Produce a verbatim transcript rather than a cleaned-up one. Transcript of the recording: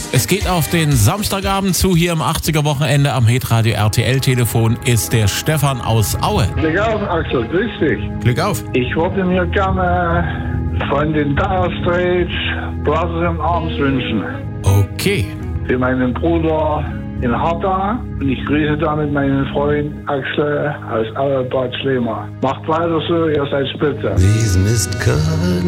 Es geht auf den Samstagabend zu. Hier im achtziger-Wochenende am Hitradio R T L-Telefon ist der Stefan aus Aue. Glück auf, Axel, grüß dich. Glück auf. Ich würde mir gerne von den Dire Straits Brothers in Arms wünschen. Okay. Für meinen Bruder in Harta und ich grüße damit meinen Freund Axel aus Aue Bad Schlema. Macht weiter so, ihr seid spitze. These missed colored